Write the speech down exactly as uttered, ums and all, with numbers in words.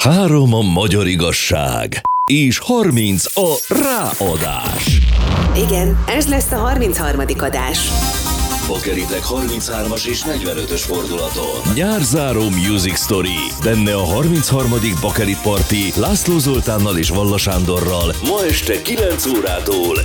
Három a magyar igazság, és harminc a ráadás. Igen, ez lesz a harmincharmadik adás. Pokeritek harminchármas és negyvenötös fordulaton. Nyárzáró Music Story. Benne a harmincharmadik Bakelit Party László Zoltánnal és Valla Sándorral ma este kilenc órától